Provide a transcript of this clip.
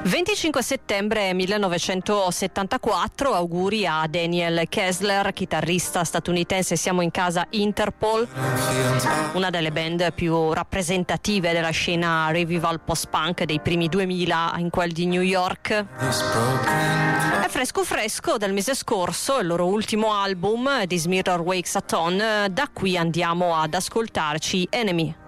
25 settembre 1974, auguri a Daniel Kessler, chitarrista statunitense. Siamo in casa Interpol, una delle band più rappresentative della scena revival post-punk dei primi 2000 in quel di New York. È fresco fresco del mese scorso, il loro ultimo album, This Mirror Wakes At On. Da qui andiamo ad ascoltarci Enemy.